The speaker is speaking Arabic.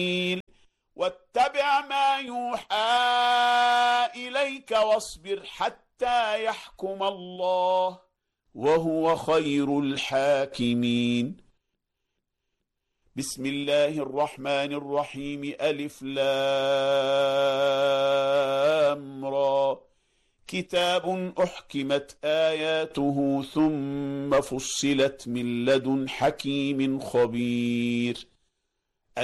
واتبع ما يوحى إليك واصبر حتى يحكم الله وهو خير الحاكمين. بسم الله الرحمن الرحيم. ألف لام را كتاب أحكمت آياته ثم فصلت من لدن حكيم خبير